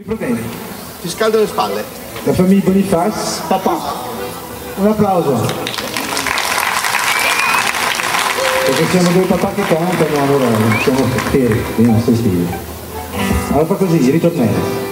problemi. Ti scaldo le spalle. La famiglia Boniface, papà. Un applauso. Perché siamo due papà che cantano, allora siamo fieri, stai stili. Allora fa così, ritornello.